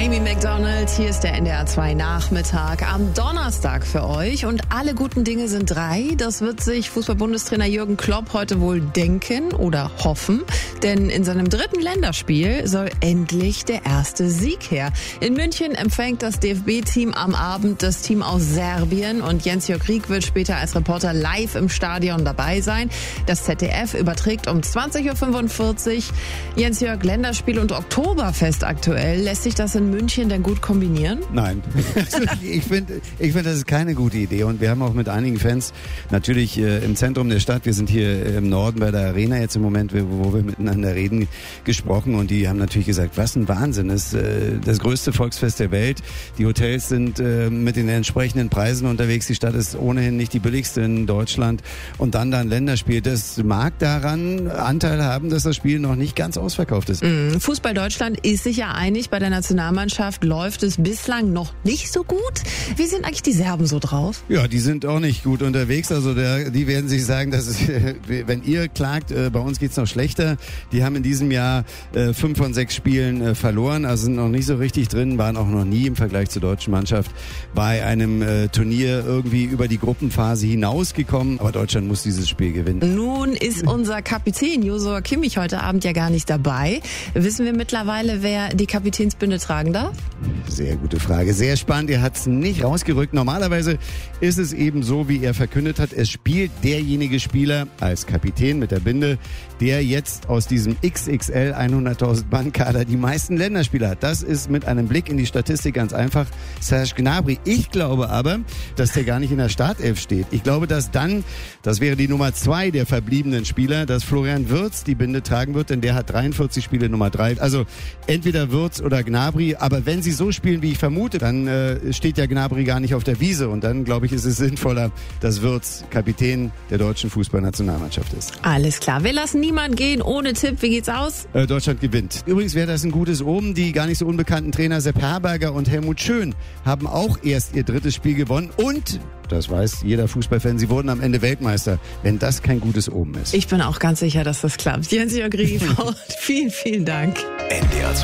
Amy Macdonald, hier ist der NDR 2 Nachmittag am Donnerstag für euch und alle guten Dinge sind 3. Das wird sich Fußball-Bundestrainer Jürgen Klopp heute wohl denken oder hoffen, denn in seinem 3. Länderspiel soll endlich der erste Sieg her. In München empfängt das DFB-Team am Abend das Team aus Serbien und Jens-Jörg Rieck wird später als Reporter live im Stadion dabei sein. Das ZDF überträgt um 20.45 Uhr. Jens-Jörg, Länderspiel und Oktoberfest aktuell. Lässt sich das in München denn gut kombinieren? Nein. Ich finde, das ist keine gute Idee. Und wir haben auch mit einigen Fans natürlich im Zentrum der Stadt, wir sind hier im Norden bei der Arena jetzt im Moment, wo wir miteinander reden, gesprochen. Und die haben natürlich gesagt, was ein Wahnsinn. Das ist das größte Volksfest der Welt. Die Hotels sind mit den entsprechenden Preisen unterwegs. Die Stadt ist ohnehin nicht die billigste in Deutschland. Und dann Länderspiel. Das mag daran Anteil haben, dass das Spiel noch nicht ganz ausverkauft ist. Fußball Deutschland ist sich ja einig, bei der Nationalmannschaft läuft es bislang noch nicht so gut. Wie sind eigentlich die Serben so drauf? Ja, die sind auch nicht gut unterwegs. Also die werden sich sagen, dass es, wenn ihr klagt, bei uns geht's noch schlechter. Die haben in diesem Jahr 5 von 6 Spielen verloren, also sind noch nicht so richtig drin, waren auch noch nie im Vergleich zur deutschen Mannschaft bei einem Turnier irgendwie über die Gruppenphase hinausgekommen. Aber Deutschland muss dieses Spiel gewinnen. Nun ist unser Kapitän Joshua Kimmich heute Abend ja gar nicht dabei. Wissen wir mittlerweile, wer die Kapitänsbinde tragen darf? Sehr gute Frage, sehr spannend. Er hat es nicht rausgerückt. Normalerweise ist es eben so, wie er verkündet hat. Es spielt derjenige Spieler als Kapitän mit der Binde, der jetzt aus diesem XXL 100.000 Mann Kader die meisten Länderspieler hat. Das ist mit einem Blick in die Statistik ganz einfach Serge Gnabry. Ich glaube aber, dass der gar nicht in der Startelf steht. Ich glaube, dass dann, das wäre die Nummer 2 der verbliebenen Spieler, dass Florian Wirtz die Binde tragen wird, denn der hat 43 Spiele, Nummer 3. Also entweder Wirtz oder Gnabry, aber wenn sie so spielen, wie ich vermute, dann steht ja Gnabry gar nicht auf der Wiese und dann, glaube ich, ist es sinnvoller, dass Wirtz Kapitän der deutschen Fußballnationalmannschaft ist. Alles klar, wir lassen niemand gehen ohne Tipp. Wie geht's aus? Deutschland gewinnt. Übrigens wäre das ein gutes Omen. Die gar nicht so unbekannten Trainer Sepp Herberger und Helmut Schön haben auch erst ihr 3. Spiel gewonnen und, das weiß jeder Fußballfan, sie wurden am Ende Weltmeister, wenn das kein gutes Omen ist. Ich bin auch ganz sicher, dass das klappt. Jens-Jörg Rieck, vielen, vielen Dank. NDR